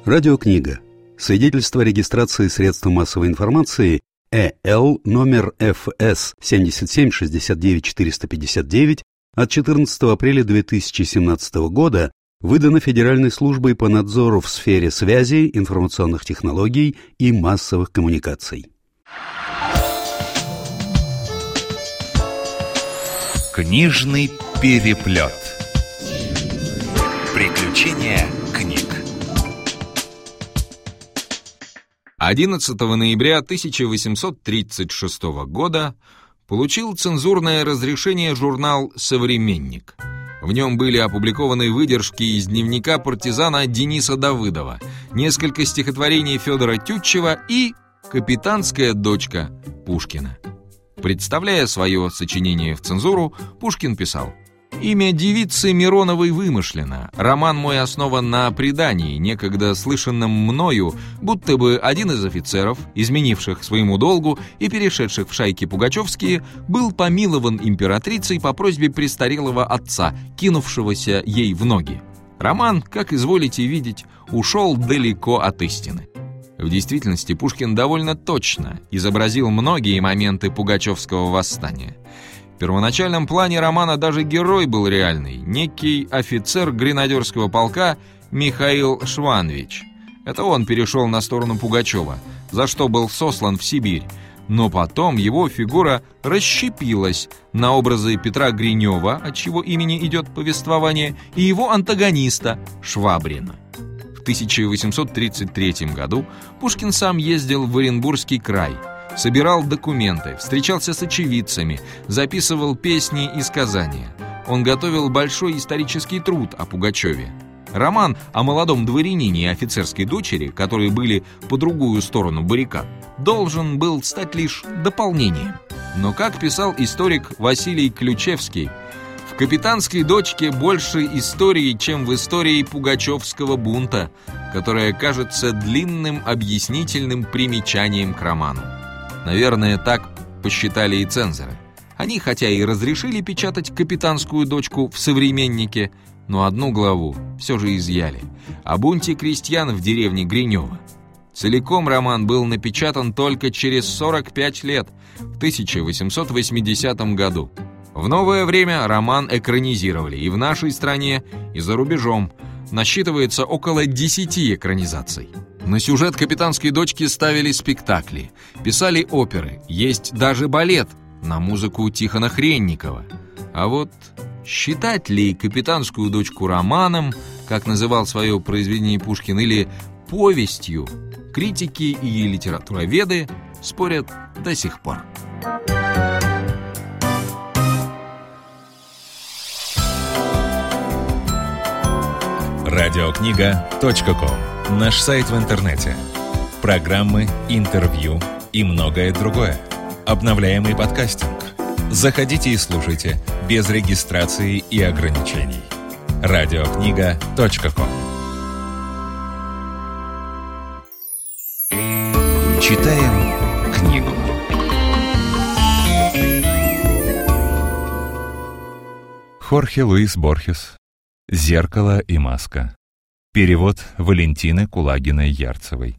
Радиокнига. Свидетельство о регистрации средств массовой информации ЭЛ номер ФС 77-69-459 от 14 апреля 2017 года выдано Федеральной службой по надзору в сфере связи, информационных технологий и массовых коммуникаций. Книжный переплет. Приключения книг. 11 ноября 1836 года получил цензурное разрешение журнал «Современник». В нем были опубликованы выдержки из дневника партизана Дениса Давыдова, несколько стихотворений Федора Тютчева и «Капитанская дочка» Пушкина. Представляя свое сочинение в цензуру, Пушкин писал: «Имя девицы Мироновой вымышлено. Роман мой основан на предании, некогда слышанном мною, будто бы один из офицеров, изменивших своему долгу и перешедших в шайки пугачевские, был помилован императрицей по просьбе престарелого отца, кинувшегося ей в ноги. Роман, как изволите видеть, ушел далеко от истины». В действительности Пушкин довольно точно изобразил многие моменты пугачевского восстания. В первоначальном плане романа даже герой был реальный, некий офицер гренадерского полка Михаил Шванвич. Это он перешел на сторону Пугачева, за что был сослан в Сибирь, но потом его фигура расщепилась на образы Петра Гринева, от чьего имени идет повествование, и его антагониста Швабрина. В 1833 году Пушкин сам ездил в Оренбургский край, собирал документы, встречался с очевидцами, записывал песни и сказания. Он готовил большой исторический труд о Пугачеве. Роман о молодом дворянине и офицерской дочери, которые были по другую сторону баррикад, должен был стать лишь дополнением. Но, как писал историк Василий Ключевский, в «Капитанской дочке» больше истории, чем в истории Пугачевского бунта, которая кажется длинным объяснительным примечанием к роману. Наверное, так посчитали и цензоры. Они, хотя и разрешили печатать «Капитанскую дочку» в «Современнике», но одну главу все же изъяли — о бунте крестьян в деревне Гринево. Целиком роман был напечатан только через 45 лет, в 1880 году. В новое время роман экранизировали и в нашей стране, и за рубежом. Насчитывается около 10 экранизаций. На сюжет «Капитанской дочки» ставили спектакли, писали оперы, есть даже балет на музыку Тихона Хренникова. А вот считать ли «Капитанскую дочку» романом, как называл свое произведение Пушкин, или повестью, критики и литературоведы спорят до сих пор. Радиокнига.ком. Наш сайт в интернете. Программы, интервью и многое другое. Обновляемый подкастинг. Заходите и слушайте без регистрации и ограничений. Радиокнига.ком. Читаем книгу. Хорхе Луис Борхес. «Зеркало и маска». Перевод Валентины Кулагиной-Ярцевой.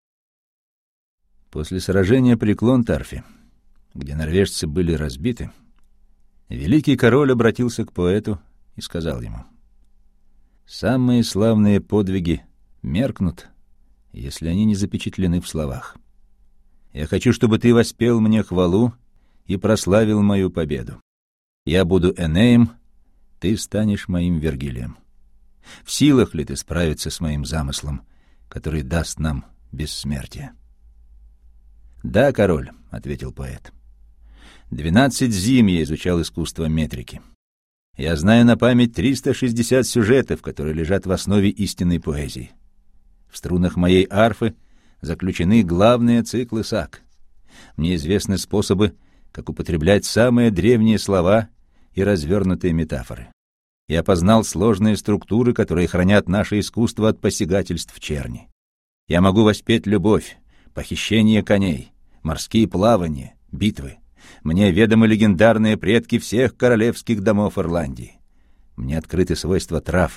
После сражения при Клонтарфе, где норвежцы были разбиты, великий король обратился к поэту и сказал ему: «Самые славные подвиги меркнут, если они не запечатлены в словах. Я хочу, чтобы ты воспел мне хвалу и прославил мою победу. Я буду Энеем, ты станешь моим Вергилием. В силах ли ты справиться с моим замыслом, который даст нам бессмертие?» «Да, король», — ответил поэт. 12 зим я изучал искусство метрики. Я знаю на память 360 сюжетов, которые лежат в основе истинной поэзии. В струнах моей арфы заключены главные циклы саг. Мне известны способы, как употреблять самые древние слова и развернутые метафоры. Я познал сложные структуры, которые хранят наше искусство от посягательств черни. Я могу воспеть любовь, похищение коней, морские плавания, битвы. Мне ведомы легендарные предки всех королевских домов Ирландии. Мне открыты свойства трав,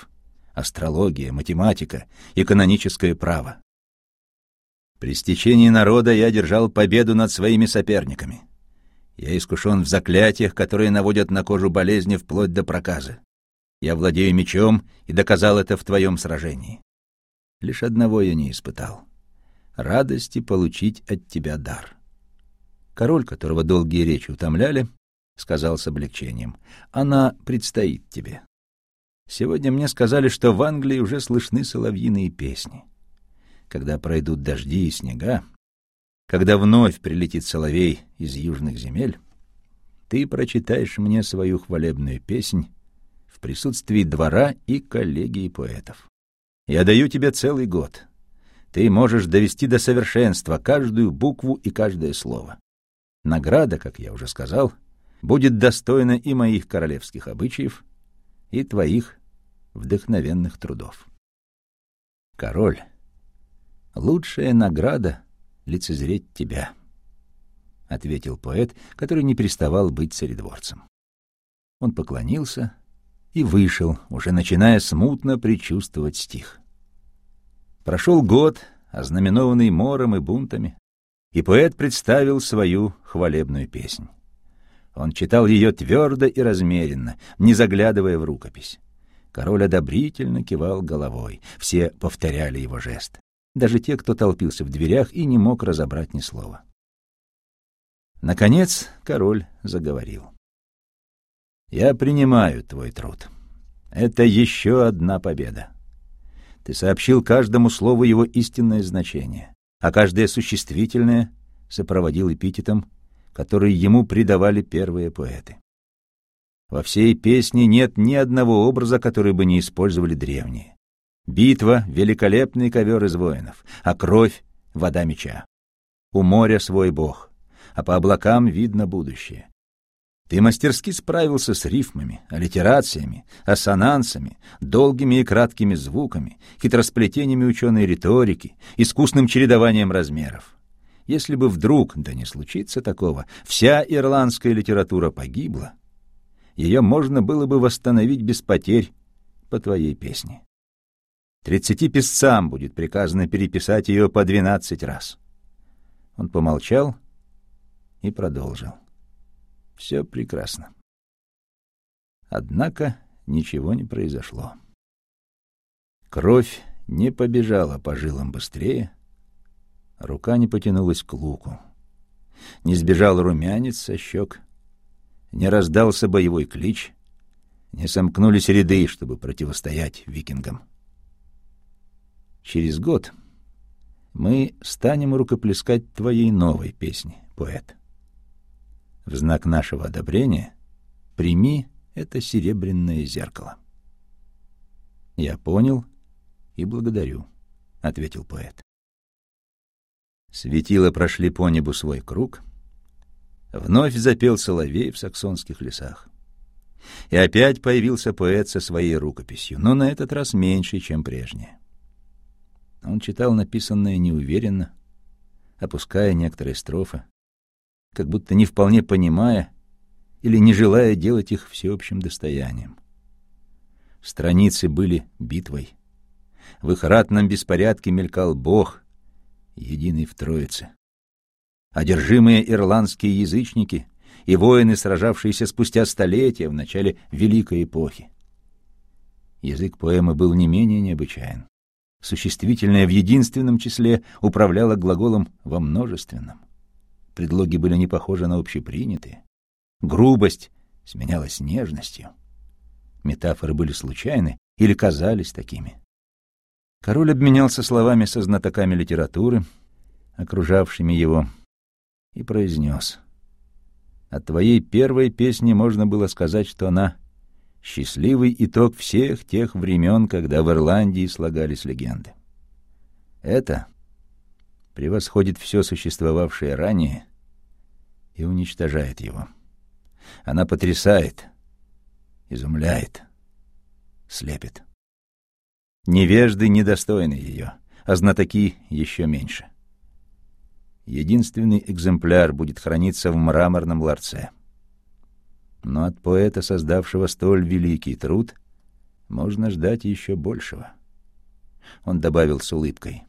астрология, математика и каноническое право. При стечении народа я держал победу над своими соперниками. Я искушен в заклятиях, которые наводят на кожу болезни вплоть до проказы. Я владею мечом и доказал это в твоем сражении. Лишь одного я не испытал — радости получить от тебя дар. Король, которого долгие речи утомляли, сказал с облегчением: «Она предстоит тебе. Сегодня мне сказали, что в Англии уже слышны соловьиные песни. Когда пройдут дожди и снега, когда вновь прилетит соловей из южных земель, ты прочитаешь мне свою хвалебную песнь в присутствии двора и коллегии поэтов. Я даю тебе целый год. Ты можешь довести до совершенства каждую букву и каждое слово. Награда, как я уже сказал, будет достойна и моих королевских обычаев, и твоих вдохновенных трудов. Король, лучшая награда — лицезреть тебя», — ответил поэт, который не переставал быть царедворцем. Он поклонился и вышел, уже начиная смутно предчувствовать стих. Прошел год, ознаменованный мором и бунтами, и поэт представил свою хвалебную песнь. Он читал ее твердо и размеренно, не заглядывая в рукопись. Король одобрительно кивал головой, все повторяли его жест, даже те, кто толпился в дверях и не мог разобрать ни слова. Наконец король заговорил. «Я принимаю твой труд. Это еще одна победа. Ты сообщил каждому слову его истинное значение, а каждое существительное сопроводил эпитетом, который ему придавали первые поэты. Во всей песне нет ни одного образа, который бы не использовали древние. Битва — великолепный ковер из воинов, а кровь — вода меча. У моря свой бог, а по облакам видно будущее. Ты мастерски справился с рифмами, аллитерациями, ассонансами, долгими и краткими звуками, хитросплетениями ученой риторики, искусным чередованием размеров. Если бы вдруг, да не случится такого, вся ирландская литература погибла, ее можно было бы восстановить без потерь по твоей песне. 30 писцам будет приказано переписать ее по 12 раз. Он помолчал и продолжил. Все прекрасно. Однако ничего не произошло. Кровь не побежала по жилам быстрее, рука не потянулась к луку, не сбежал румянец со щек, не раздался боевой клич, не сомкнулись ряды, чтобы противостоять викингам. Через год мы станем рукоплескать твоей новой песне, поэт. В знак нашего одобрения прими это серебряное зеркало. Я понял и благодарю, — ответил поэт. Светила прошли по небу свой круг, вновь запел соловей в саксонских лесах. И опять появился поэт со своей рукописью, но на этот раз меньше, чем прежняя. Он читал написанное неуверенно, опуская некоторые строфы, как будто не вполне понимая или не желая делать их всеобщим достоянием. Страницы были битвой. В их ратном беспорядке мелькал Бог, единый в Троице. Одержимые ирландские язычники и воины, сражавшиеся спустя столетия в начале Великой эпохи. Язык поэмы был не менее необычайен. Существительное в единственном числе управляло глаголом во множественном. Предлоги были не похожи на общепринятые. Грубость сменялась нежностью. Метафоры были случайны или казались такими. Король обменялся словами со знатоками литературы, окружавшими его, и произнес: «О твоей первой песне можно было сказать, что она — счастливый итог всех тех времен, когда в Ирландии слагались легенды. Это превосходит все существовавшее ранее и уничтожает его. Она потрясает, изумляет, слепит. Невежды недостойны ее, а знатоки еще меньше. Единственный экземпляр будет храниться в мраморном ларце. Но от поэта, создавшего столь великий труд, можно ждать еще большего. Он добавил с улыбкой: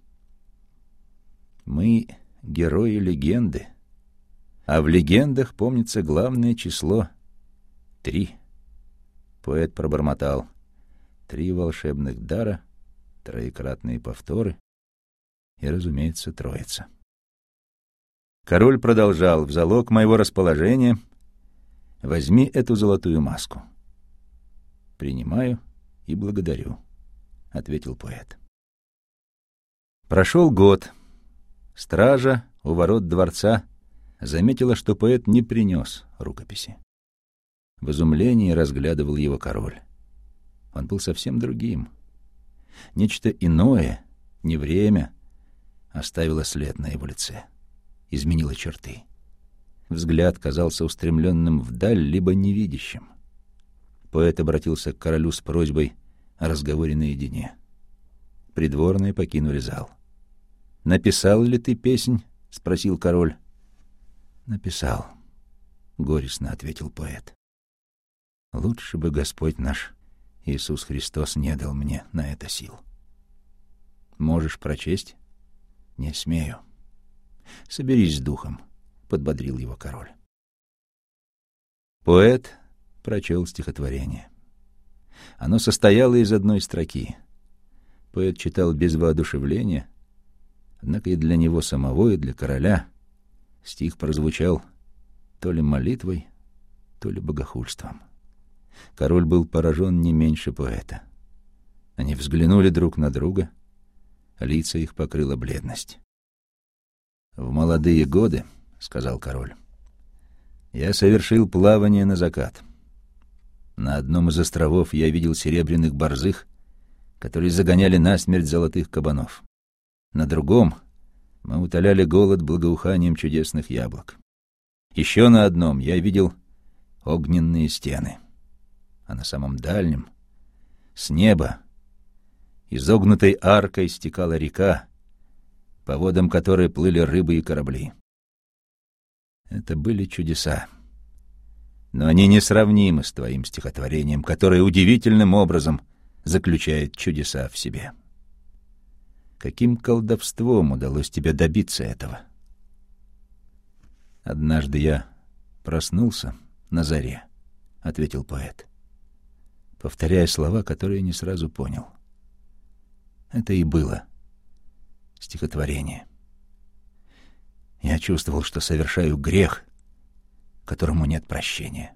мы герои легенды, а в легендах помнится главное число — 3. Поэт пробормотал: 3 волшебных дара, троекратные повторы и, разумеется, Троица. Король продолжал: в залог моего расположения возьми эту золотую маску. Принимаю и благодарю, — ответил поэт. Прошел год. Стража у ворот дворца заметила, что поэт не принес рукописи. В изумлении разглядывал его король. Он был совсем другим. Нечто иное, не время, оставило след на его лице, изменило черты. Взгляд казался устремленным вдаль, либо невидящим. Поэт обратился к королю с просьбой о разговоре наедине. Придворные покинули зал. «Написал ли ты песнь?» — спросил король. «Написал», — горестно ответил поэт. «Лучше бы Господь наш Иисус Христос не дал мне на это сил». «Можешь прочесть?» «Не смею». «Соберись с духом», — подбодрил его король. Поэт прочел стихотворение. Оно состояло из одной строки. Поэт читал без воодушевления, однако и для него самого, и для короля стих прозвучал то ли молитвой, то ли богохульством. Король был поражен не меньше поэта. Они взглянули друг на друга, лица их покрыла бледность. «В молодые годы, — сказал король, — я совершил плавание на закат. На одном из островов я видел серебряных борзых, которые загоняли насмерть золотых кабанов. На другом мы утоляли голод благоуханием чудесных яблок. Еще на одном я видел огненные стены. А на самом дальнем, с неба, изогнутой аркой стекала река, по водам которой плыли рыбы и корабли. Это были чудеса, но они несравнимы с твоим стихотворением, которое удивительным образом заключает чудеса в себе. Каким колдовством удалось тебе добиться этого? «Однажды я проснулся на заре», — ответил поэт, повторяя слова, которые не сразу понял. Это и было стихотворение. Я чувствовал, что совершаю грех, которому нет прощения.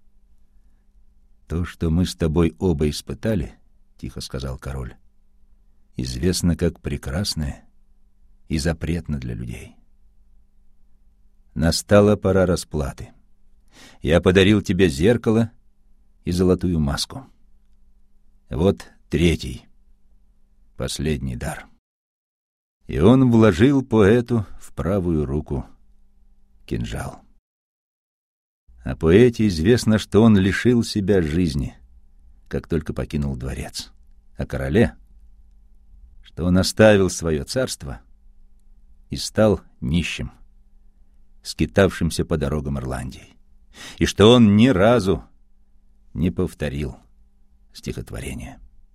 «То, что мы с тобой оба испытали, — тихо сказал король, — известно как прекрасное и запретно для людей. Настала пора расплаты. Я подарил тебе зеркало и золотую маску. Вот 3-й, последний дар». И он вложил поэту в правую руку кинжал. О поэте известно, что он лишил себя жизни, как только покинул дворец. О короле, что он оставил свое царство и стал нищим, скитавшимся по дорогам Ирландии, и что он ни разу не повторил стихотворение.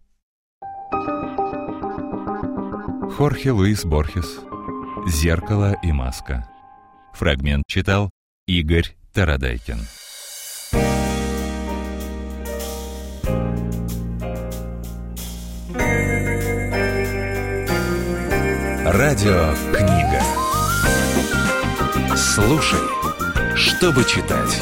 Хорхе Луис Борхес. «Зеркало и маска». Фрагмент читал Игорь Тарадайкин. Радиокнига. Слушай, чтобы читать.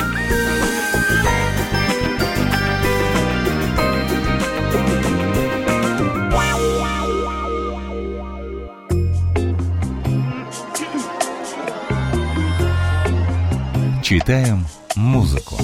Читаем музыку.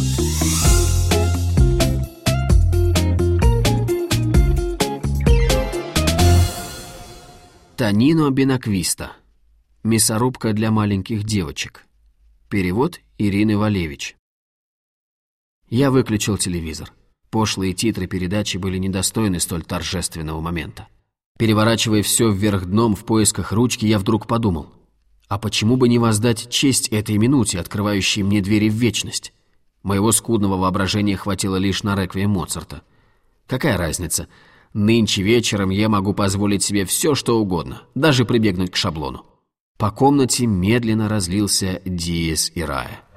Тонино Бенаквиста. Мясорубка для маленьких девочек. Перевод Ирины Валевич. Я выключил телевизор. Пошлые титры передачи были недостойны столь торжественного момента. Переворачивая все вверх дном в поисках ручки, я вдруг подумал: а почему бы не воздать честь этой минуте, открывающей мне двери в вечность? Моего скудного воображения хватило лишь на реквием Моцарта. Какая разница? Нынче вечером я могу позволить себе все, что угодно, даже прибегнуть к шаблону. По комнате медленно разлился Диез Ираэ.